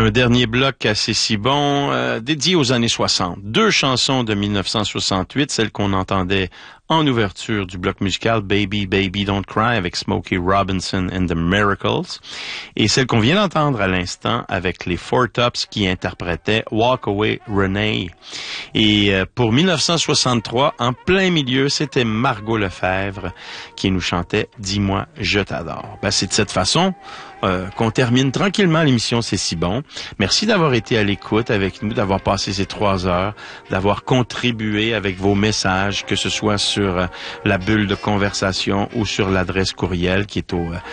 Un dernier bloc assez si bon, dédié aux années 60. Deux chansons de 1968, celle qu'on entendait en ouverture du bloc musical Baby, Baby Don't Cry avec Smokey Robinson and the Miracles, et celle qu'on vient d'entendre à l'instant avec les Four Tops qui interprétaient Walk Away Renee. Et pour 1963, en plein milieu, c'était Margot Lefebvre qui nous chantait Dis-moi, je t'adore. Ben, c'est de cette façon qu'on termine tranquillement l'émission C'est si bon. Merci d'avoir été à l'écoute avec nous, d'avoir passé ces 3 heures, d'avoir contribué avec vos messages, que ce soit sur la bulle de conversation ou sur l'adresse courriel qui est au